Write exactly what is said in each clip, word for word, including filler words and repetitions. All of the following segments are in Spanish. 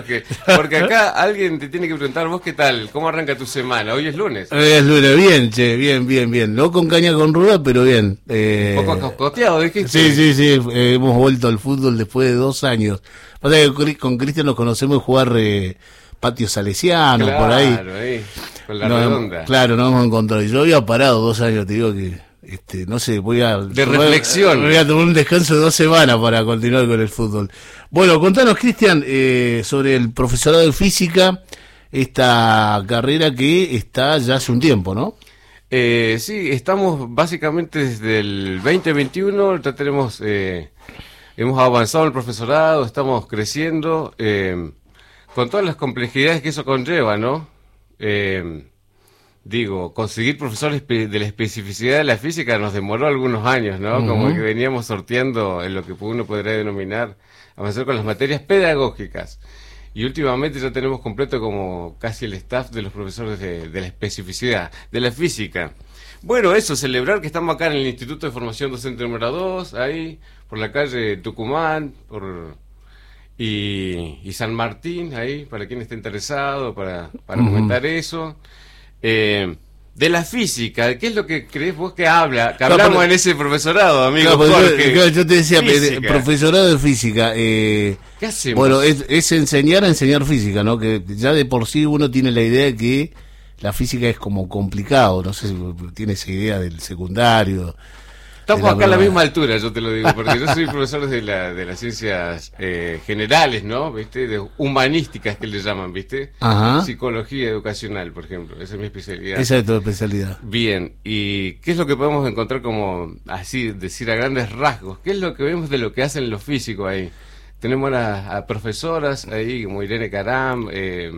Jorge, porque acá alguien te tiene que preguntar, vos qué tal, cómo arranca tu semana, hoy es lunes. Hoy es lunes, bien, che, bien, bien, bien, no con caña con ruda, pero bien. Eh... Un poco coscoteado, dijiste. Sí, sí, sí, eh, hemos vuelto al fútbol después de dos años. Pasa que con Cristian nos conocemos jugar eh, patio salesiano, claro, por ahí. ahí, con la no, redonda. Claro, nos hemos encontrado. Yo había parado dos años, te digo que... Este, no sé, voy a... De reflexión. Voy a tomar un descanso de dos semanas para continuar con el fútbol. Bueno, contanos, Cristian, eh, sobre el profesorado de física, esta carrera que está ya hace un tiempo, ¿no? Eh, sí, estamos básicamente desde el veinte veintiuno, ya tenemos, eh, hemos avanzado en el profesorado, estamos creciendo, eh, con todas las complejidades que eso conlleva, ¿no? Eh, Digo, conseguir profesores de la especificidad de la física nos demoró algunos años, ¿no? Uh-huh. Como que veníamos sorteando en lo que uno podría denominar avanzar con las materias pedagógicas. Y últimamente ya tenemos completo como casi el staff de los profesores de, de la especificidad, de la física. Bueno, eso, celebrar que estamos acá en el Instituto de Formación Docente número dos, ahí, por la calle Tucumán, por... Y, y San Martín, ahí, para quien esté interesado, para, para uh-huh. comentar eso. Eh, de la física, ¿qué es lo que crees vos que habla? Que hablamos no, pero, en ese profesorado, amigo claro, Jorge. Yo, yo te decía, física. profesorado de física. Eh, ¿Qué hacemos? Bueno, es, es enseñar a enseñar física, ¿no? Que ya de por sí uno tiene la idea de que la física es como complicado, no sé si tiene esa idea del secundario. Estamos acá a la misma altura, yo te lo digo, porque yo soy profesor de, la, de las ciencias eh, generales, ¿no? ¿Viste? De humanísticas que le llaman, ¿viste? Ajá. Psicología educacional, por ejemplo, esa es mi especialidad. Esa es tu especialidad. Bien, ¿y qué es lo que podemos encontrar como, así, decir a grandes rasgos? ¿Qué es lo que vemos de lo que hacen los físicos ahí? Tenemos a, a profesoras ahí, como Irene Caram, eh,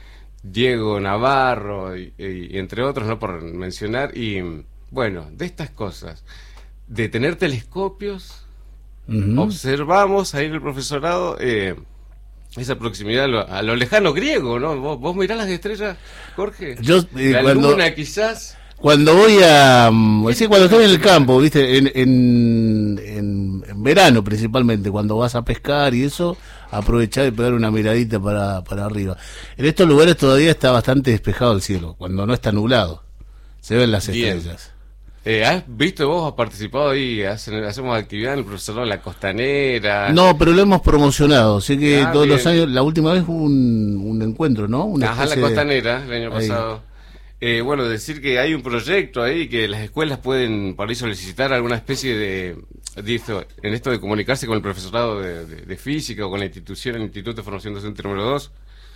Diego Navarro, y, y, y entre otros, ¿no? Por mencionar, y bueno, de estas cosas... de tener telescopios, uh-huh. observamos ahí en el profesorado eh, esa proximidad a lo, a lo lejano griego, ¿no? ¿Vos, vos mirás las estrellas, Jorge? Yo, eh, la cuando, luna, quizás. Cuando voy a... Sí, cuando estoy en el campo, ¿viste? En, en, en, en verano principalmente, cuando vas a pescar y eso, aprovechar y pegar una miradita para, para arriba. En estos lugares todavía está bastante despejado el cielo, cuando no está nublado. Se ven las Bien. estrellas. Eh, ¿Has visto vos, has participado ahí, hacen, hacemos actividad en el profesorado en la Costanera? No, pero lo hemos promocionado, sé que ah, todos bien. los años, la última vez hubo un, un encuentro, ¿no? Una Ajá, la Costanera, el año ahí. pasado. Eh, bueno, decir que hay un proyecto ahí que las escuelas pueden por ahí solicitar alguna especie de, de esto, en esto de comunicarse con el profesorado de, de, de física o con la institución, el Instituto de Formación Docente número dos.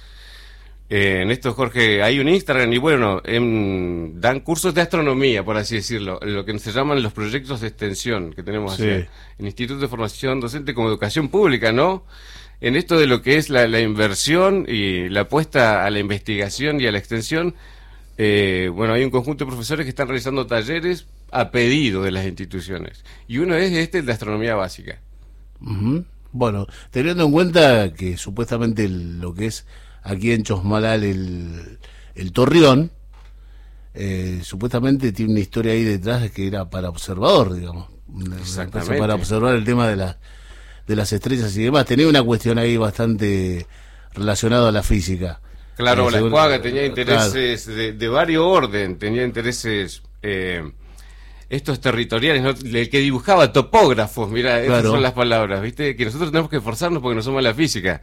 Eh, en esto, Jorge, hay un Instagram y bueno, en, dan cursos de astronomía, por así decirlo, lo que se llaman los proyectos de extensión que tenemos sí. hacia el Instituto de Formación Docente como educación pública, ¿no? En esto de lo que es la, la inversión y la apuesta a la investigación y a la extensión, eh, bueno, hay un conjunto de profesores que están realizando talleres a pedido de las instituciones. Y uno es este, el de astronomía básica. Uh-huh. Bueno, teniendo en cuenta que supuestamente el, lo que es aquí en Chosmalal el, el Torreón, eh, supuestamente tiene una historia ahí detrás que era para observador, digamos. Exactamente. Para observar el tema de, la, de las estrellas y demás. Tenía una cuestión ahí bastante relacionada a la física. Claro, eh, la según, escuadra tenía intereses claro. de, de varios orden, tenía intereses... Eh, estos territoriales, ¿no? El que dibujaba topógrafos, mira, esas claro. son las palabras, ¿viste? Que nosotros tenemos que esforzarnos porque no somos la física.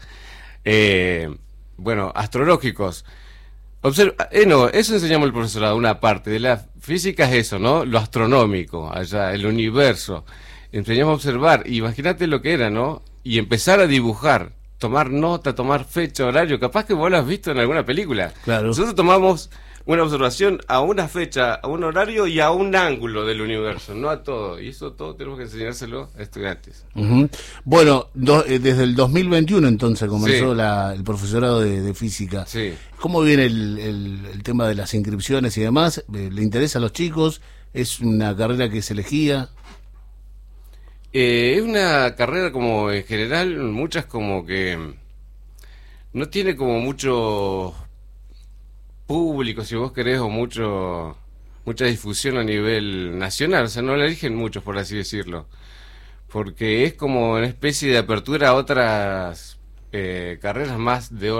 Eh, bueno, astrológicos. Observa, eh, no, eso enseñamos el profesorado, una parte de la física es eso, ¿no? Lo astronómico, allá, el universo. Enseñamos a observar, imagínate lo que era, ¿no? Y empezar a dibujar, tomar nota, tomar fecha, horario, capaz que vos lo has visto en alguna película. Claro. Nosotros tomamos una observación a una fecha, a un horario y a un ángulo del universo, no a todo. Y eso todo tenemos que enseñárselo a estudiantes. Uh-huh. Bueno, do, eh, desde el dos mil veintiuno entonces comenzó sí. la, el profesorado de, de física. Sí. ¿Cómo viene el, el, el tema de las inscripciones y demás? ¿Le interesa a los chicos? ¿Es una carrera que se elegía? Eh, es una carrera como en general, muchas como que no tiene como mucho público, si vos querés, o mucho mucha difusión a nivel nacional, o sea, no la eligen muchos, por así decirlo, porque es como una especie de apertura a otras eh, carreras más de